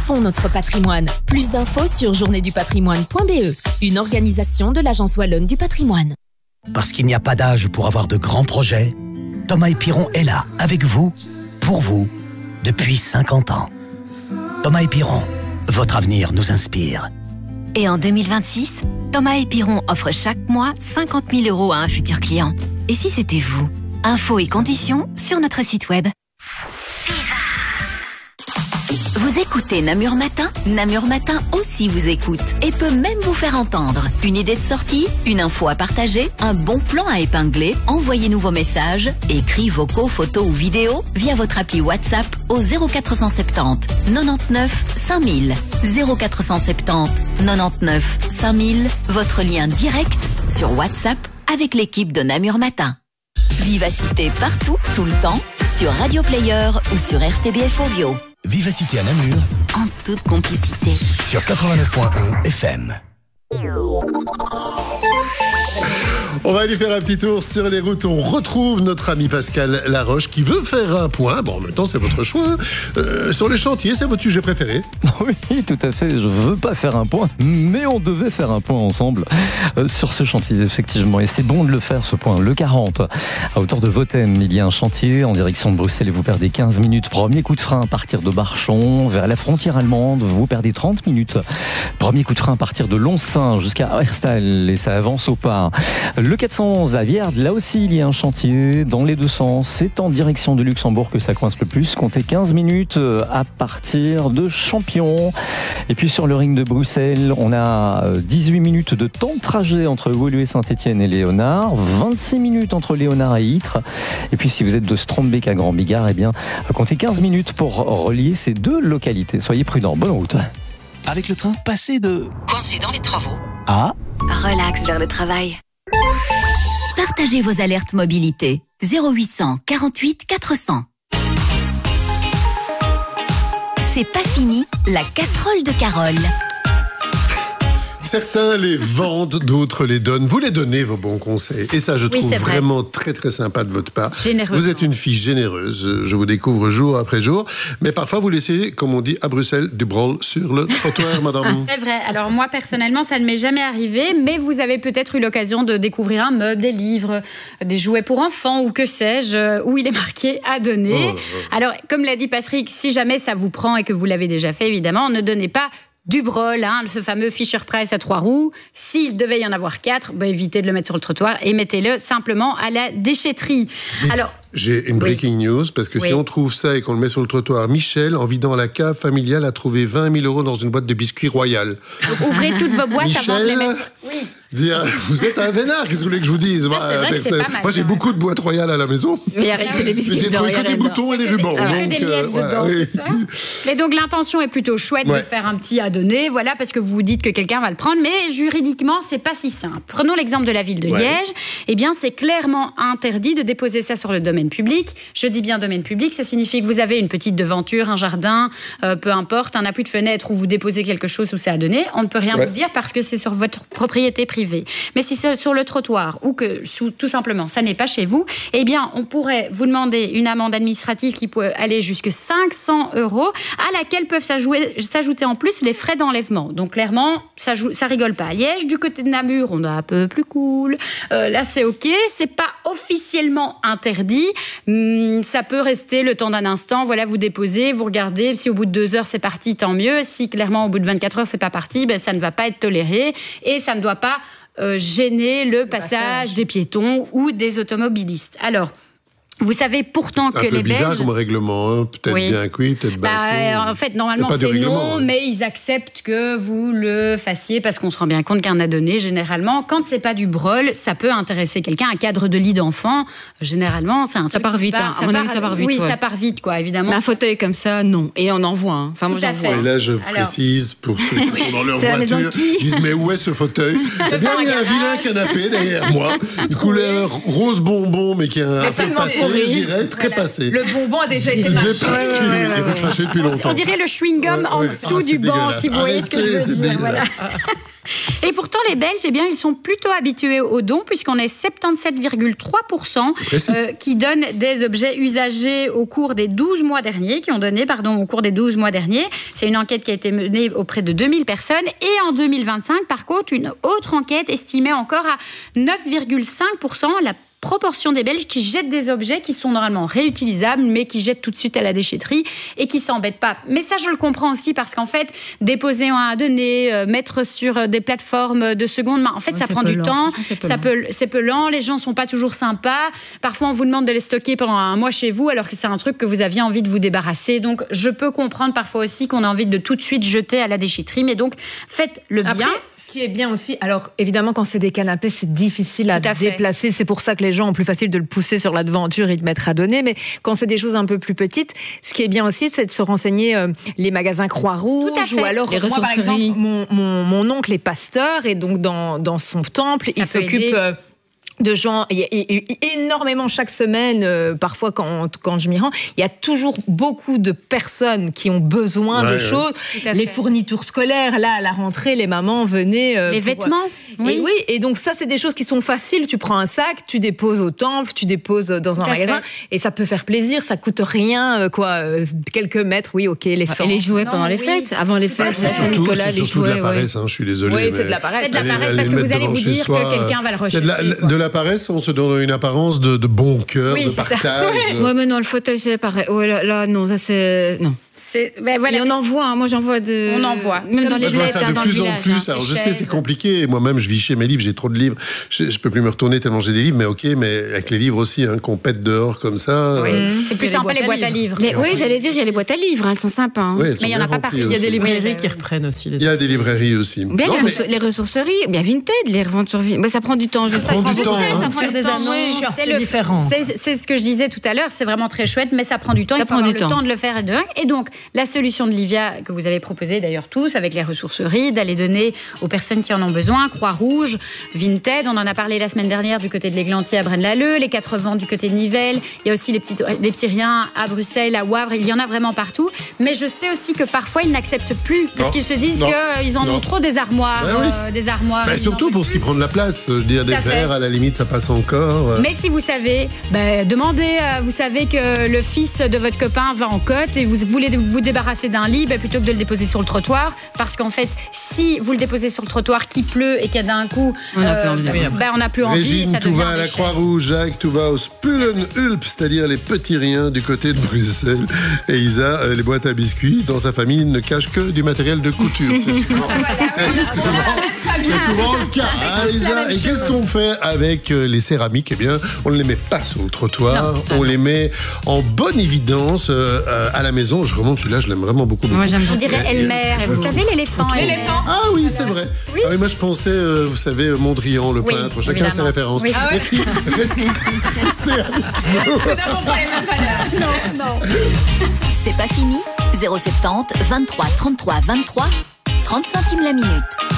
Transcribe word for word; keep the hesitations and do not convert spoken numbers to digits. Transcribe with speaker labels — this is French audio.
Speaker 1: fond notre patrimoine. Plus d'infos sur journée du patrimoine point b e, une organisation de l'Agence wallonne du patrimoine.
Speaker 2: Parce qu'il n'y a pas d'âge pour avoir de grands projets, Thomas Piron est là, avec vous, pour vous, depuis cinquante ans. Thomas Piron, votre avenir nous inspire.
Speaker 3: Et en deux mille vingt-six, Thomas Piron offre chaque mois cinquante mille euros à un futur client. Et si c'était vous? Infos et conditions sur notre site web. Vous écoutez Namur Matin? Namur Matin aussi vous écoute et peut même vous faire entendre. Une idée de sortie, une info à partager, un bon plan à épingler? Envoyez-nous vos messages, écrits, vocaux, photos ou vidéos via votre appli WhatsApp au zéro quatre cent soixante-dix quatre-vingt-neuf cinq mille. zéro quatre cent soixante-dix quatre-vingt-neuf cinq mille, votre lien direct sur WhatsApp avec l'équipe de Namur Matin. Vivacité partout, tout le temps, sur Radio Player ou sur R T B F Ovio.
Speaker 2: Vivacité à Namur,
Speaker 3: en toute complicité.
Speaker 2: sur quatre-vingt-neuf point un F M.
Speaker 4: On va aller faire un petit tour sur les routes. On retrouve notre ami Pascal Laroche qui veut faire un point. Bon, en même temps, c'est votre choix. Euh, sur les chantiers, c'est votre sujet préféré?
Speaker 5: Oui, tout à fait. Je veux pas faire un point, mais on devait faire un point ensemble euh, sur ce chantier, effectivement. Et c'est bon de le faire, ce point. Le quarante, à hauteur de Vothem, il y a un chantier en direction de Bruxelles et vous perdez quinze minutes. Premier coup de frein à partir de Barchon vers la frontière allemande, vous perdez trente minutes. Premier coup de frein à partir de Lonsin jusqu'à Herstal et ça avance au pas. Le quatre cent onze à Vierde, là aussi il y a un chantier dans les deux sens. C'est en direction de Luxembourg que ça coince le plus. Comptez quinze minutes à partir de Champion. Et puis sur le ring de Bruxelles, on a dix-huit minutes de temps de trajet entre Woluwe, Saint-Étienne et Léonard. vingt-six minutes entre Léonard et Ytre. Et puis si vous êtes de Strombeek à Grand Bigard, eh bien, comptez quinze minutes pour relier ces deux localités. Soyez prudents. Bonne route.
Speaker 2: Avec le train, passez de...
Speaker 3: Coincé dans les travaux.
Speaker 2: Ah
Speaker 3: Relax vers le travail. Partagez vos alertes mobilité. zéro huit cent quarante-huit quatre cents. C'est pas fini, la casserole de Carole.
Speaker 4: Certains les vendent, d'autres les donnent. Vous les donnez, vos bons conseils. Et ça, je
Speaker 6: Oui,
Speaker 4: trouve
Speaker 6: c'est vrai.
Speaker 4: vraiment très, très sympa de votre part.
Speaker 6: Généreusement.
Speaker 4: Vous êtes une fille généreuse. Je vous découvre jour après jour. Mais parfois, vous laissez, comme on dit à Bruxelles, du brol sur le trottoir, madame.
Speaker 6: C'est vrai. Alors moi, personnellement, ça ne m'est jamais arrivé, mais vous avez peut-être eu l'occasion de découvrir un meuble, des livres, des jouets pour enfants ou que sais-je, où il est marqué « à donner ».
Speaker 4: Oh, oh.
Speaker 6: Alors, comme l'a dit Patrick, si jamais ça vous prend et que vous l'avez déjà fait, évidemment, ne donnez pas du brol, hein, ce fameux Fisher-Price à trois roues. S'il devait y en avoir quatre, bah, évitez de le mettre sur le trottoir et mettez-le simplement à la déchetterie.
Speaker 4: Dites,
Speaker 6: Alors,
Speaker 4: j'ai une breaking oui. news, parce que
Speaker 6: oui.
Speaker 4: si on trouve ça et qu'on le met sur le trottoir, Michel, en vidant la cave familiale, a trouvé vingt mille euros dans une boîte de biscuits Royal.
Speaker 6: ouvrez toutes vos boîtes
Speaker 4: Michel,
Speaker 6: avant de les mettre. Oui.
Speaker 4: Je dis, vous êtes un vénard, qu'est-ce que vous voulez que je vous dise?
Speaker 6: Ça, c'est vrai que c'est pas mal,
Speaker 4: Moi, j'ai
Speaker 6: quand
Speaker 4: beaucoup
Speaker 6: même.
Speaker 4: de boîtes royales à la maison.
Speaker 7: Mais arrête, c'est des biscuits
Speaker 4: J'ai trouvé que des boutons et des rubans.
Speaker 6: Ah, que
Speaker 4: donc,
Speaker 6: des miettes
Speaker 4: euh,
Speaker 6: dedans,
Speaker 4: ouais,
Speaker 6: c'est ça. Mais donc l'intention est plutôt chouette
Speaker 4: Ouais.
Speaker 6: de faire un petit à donner, voilà, parce que vous vous dites que quelqu'un va le prendre, mais juridiquement, c'est pas si simple. Prenons l'exemple de la ville de
Speaker 4: Ouais.
Speaker 6: Liège. Eh bien, c'est clairement interdit de déposer ça sur le domaine public. Je dis bien domaine public, ça signifie que vous avez une petite devanture, un jardin, euh, peu importe, un appui de fenêtre où vous déposez quelque chose où c'est à donner. On ne peut rien
Speaker 4: Ouais.
Speaker 6: vous dire parce que c'est sur votre propriété privée. Mais si c'est sur le trottoir ou que sous, tout simplement ça n'est pas chez vous, eh bien on pourrait vous demander une amende administrative qui peut aller jusqu'à cinq cents euros, à laquelle peuvent s'ajouter, s'ajouter en plus les frais d'enlèvement. Donc clairement, ça, joue, ça rigole pas. À Liège, du côté de Namur, on est un peu plus cool. Euh, là c'est ok, c'est pas officiellement interdit. Hum, ça peut rester le temps d'un instant. Voilà, vous déposez, vous regardez. Si au bout de deux heures c'est parti, tant mieux. Si clairement au bout de vingt-quatre heures c'est pas parti, ben, ça ne va pas être toléré et ça ne doit pas Euh, gêner le, le passage, passage des piétons ou des automobilistes. Alors, vous savez pourtant que
Speaker 4: un peu
Speaker 6: les
Speaker 4: bizarre
Speaker 6: Belges...
Speaker 4: comme règlement, hein. Peut-être
Speaker 6: Oui.
Speaker 4: bien que oui, peut-être
Speaker 6: bah,
Speaker 4: bien que
Speaker 6: En fait, normalement,
Speaker 4: c'est, pas
Speaker 6: c'est
Speaker 4: du règlement,
Speaker 6: non,
Speaker 4: hein.
Speaker 6: mais ils acceptent que vous le fassiez parce qu'on se rend bien compte qu'un a donné, généralement, quand c'est pas du brol, ça peut intéresser quelqu'un. Un cadre de lit d'enfant, généralement, c'est un truc
Speaker 7: Ça part
Speaker 6: qui
Speaker 7: vite, hein.
Speaker 6: ça
Speaker 7: À mon
Speaker 6: part,
Speaker 7: avis, ça part vite,
Speaker 6: Oui,
Speaker 7: ouais.
Speaker 6: ça part vite, quoi, évidemment.
Speaker 7: Mais un fauteuil comme ça, non. Et on en voit. Hein. Enfin, moi,
Speaker 6: Tout à
Speaker 7: j'en
Speaker 6: fait.
Speaker 7: vois.
Speaker 4: Et là, je
Speaker 6: Alors-
Speaker 4: précise pour ceux qui sont dans leur
Speaker 7: C'est la maison
Speaker 4: voiture,
Speaker 7: de qui
Speaker 4: ils disent mais où est ce fauteuil? Eh bien, il y a un vilain canapé derrière moi, de couleur rose bonbon, mais qui est un peu
Speaker 7: Absolument
Speaker 4: passé,
Speaker 7: pourri.
Speaker 4: je dirais, très
Speaker 6: Voilà.
Speaker 4: passé.
Speaker 6: Le bonbon a déjà été
Speaker 4: Il
Speaker 6: mâché.
Speaker 4: dépasse,
Speaker 7: Ouais, ouais, ouais,
Speaker 4: il est
Speaker 7: ouais.
Speaker 4: fâché depuis longtemps.
Speaker 6: On dirait le chewing-gum
Speaker 4: Ouais,
Speaker 6: en
Speaker 4: ouais.
Speaker 6: dessous
Speaker 4: Ah,
Speaker 6: du
Speaker 4: c'est
Speaker 6: banc,
Speaker 4: dégueulasse.
Speaker 6: si vous voyez ce que je veux
Speaker 4: Arrêtez, c'est
Speaker 6: dire. Voilà.
Speaker 4: dégueulasse.
Speaker 6: Et pourtant, les Belges, eh bien, ils sont plutôt habitués aux dons, puisqu'on est soixante-dix-sept virgule trois pour cent euh, qui donnent des objets usagés au cours des douze mois derniers, qui ont donné, pardon, au cours des douze mois derniers. C'est une enquête qui a été menée auprès de deux mille personnes. Et en deux mille vingt-cinq, par contre, une autre enquête estimait encore à neuf virgule cinq pour cent la proportion des Belges qui jettent des objets qui sont normalement réutilisables, mais qui jettent tout de suite à la déchetterie et qui s'embêtent pas. Mais ça, je le comprends aussi parce qu'en fait, déposer un à donner, euh, mettre sur des plateformes de seconde main, en fait, ouais, ça prend du temps, c'est ça peut, c'est pelant, les gens sont pas toujours sympas. Parfois, on vous demande de les stocker pendant un mois chez vous, alors que c'est un truc que vous aviez envie de vous débarrasser. Donc, je peux comprendre parfois aussi qu'on a envie de tout de suite jeter à la déchetterie, mais donc, faites le bien.
Speaker 8: Après, ce qui est bien aussi, alors évidemment quand c'est des canapés c'est difficile à, à déplacer, c'est pour ça que les gens ont plus facile de le pousser sur la devanture et de mettre à donner, mais quand c'est des choses un peu plus petites, ce qui est bien aussi c'est de se renseigner euh, les magasins Croix-Rouge ou alors
Speaker 7: les
Speaker 8: moi par exemple mon, mon, mon oncle est pasteur et donc dans, dans son temple ça il s'occupe euh, de gens, il y a énormément chaque semaine, euh, parfois quand, quand je m'y rends, il y a toujours beaucoup de personnes qui ont besoin ouais, de ouais. choses. Les fournitures scolaires, là, à la rentrée, les mamans venaient... Euh,
Speaker 6: les pour... vêtements
Speaker 8: oui. Et oui, et donc ça, c'est des choses qui sont faciles. Tu prends un sac, tu déposes au temple, tu déposes dans Tout un magasin, fait. Et ça peut faire plaisir, ça coûte rien, euh, quoi, euh, quelques mètres, oui, ok, les cent.
Speaker 7: Et les jouets non, pendant les
Speaker 6: oui.
Speaker 7: fêtes, avant les fêtes,
Speaker 4: bah, c'est surtout, Nicolas, c'est les surtout jouets. C'est de la paresse, ouais. hein, je suis désolé.
Speaker 8: Oui, c'est de la paresse.
Speaker 6: C'est de la paresse parce que vous allez vous dire que quelqu'un va le rejeter.
Speaker 4: C'est de la, de la paresse, on se donne une apparence de, de bon cœur,
Speaker 6: oui,
Speaker 4: de partage.
Speaker 7: Oui, ouais, mais non, le fauteuil, c'est pareil. Ouais, là, là, non, ça c'est... Non.
Speaker 6: C'est, ben voilà.
Speaker 7: Et on en voit, hein. Moi j'en vois de...
Speaker 6: On en voit.
Speaker 7: Même dans les
Speaker 4: lettres, hein, dans le village. De plus en plus, alors je sais, c'est compliqué. Moi-même, je vis chez mes livres, j'ai trop de livres. Je ne peux plus me retourner tellement j'ai des livres, mais ok, mais avec les livres aussi, hein, qu'on pète dehors comme ça.
Speaker 6: Oui,
Speaker 4: euh...
Speaker 6: c'est plus sympa les boîtes à livres.
Speaker 7: Les, oui, j'allais dire, il y a les boîtes à livres, hein, elles sont sympas. Hein.
Speaker 4: Oui,
Speaker 6: mais il n'y en a pas partout.
Speaker 9: Il y a des librairies qui reprennent aussi.
Speaker 4: Il y a des librairies aussi.
Speaker 7: Bien, non, les, mais... les ressourceries, bien Vinted, les reventes sur Vinted. Ça prend du temps.
Speaker 4: Ça prend du temps.
Speaker 7: Ça prend des annonces.
Speaker 9: C'est différent.
Speaker 6: C'est ce que je disais tout à l'heure, c'est vraiment très chouette, mais ça prend du temps. Il faut avoir le temps de le faire. Et donc, la solution de Livia, que vous avez proposé d'ailleurs tous, avec les ressourceries, d'aller donner aux personnes qui en ont besoin, Croix-Rouge, Vinted, on en a parlé la semaine dernière du côté de l'Églantier à Braine-l'Alleud, les quatre vents du côté de Nivelles, il y a aussi les petits, les petits riens à Bruxelles, à Wavre, il y en a vraiment partout, mais je sais aussi que parfois ils n'acceptent plus, parce non. qu'ils se disent qu'ils en non. ont trop des armoires. Ben oui. euh, des armoires
Speaker 4: ben surtout pour ce qui prend de la place, dire des verres, à la limite ça passe encore.
Speaker 6: Mais si vous savez, ben, demandez, euh, vous savez que le fils de votre copain va en côte et vous voulez vous débarrasser d'un lit, ben, plutôt que de le déposer sur le trottoir, parce qu'en fait, si vous le déposez sur le trottoir, qu'il pleut et qu'il y a d'un coup,
Speaker 7: on n'a euh, plus envie.
Speaker 6: Ben, on n'a plus envie.
Speaker 4: Régine,
Speaker 6: ça
Speaker 4: tout va à la Croix-Rouge, Jacques, tout va au Spullenhulp, c'est-à-dire les petits riens du côté de Bruxelles. Et Isa, euh, les boîtes à biscuits, dans sa famille, ne cachent que du matériel de couture. C'est souvent, c'est souvent, c'est souvent le cas. Hein, Isa. Et qu'est-ce qu'on fait avec euh, les céramiques? Eh bien, on ne les met pas sur le trottoir, non, on les met en bonne évidence euh, euh, à la maison. Je remonte celui-là, je l'aime vraiment beaucoup. beaucoup.
Speaker 6: Moi, j'aime beaucoup. On dirait Elmer. Vous savez, l'éléphant.
Speaker 4: L'éléphant. Ah oui, c'est vrai. Oui. Ah oui, moi, je pensais, euh, vous savez, Mondrian, le oui, peintre. Chacun a ses références. Oui. Ah ouais. Merci. Restez, restez avec nous.
Speaker 6: Nous n'avons pas les mêmes valeurs. Non, non.
Speaker 3: C'est pas fini. zéro soixante-dix, vingt-trois, trente-trois, vingt-trois, trente centimes la minute.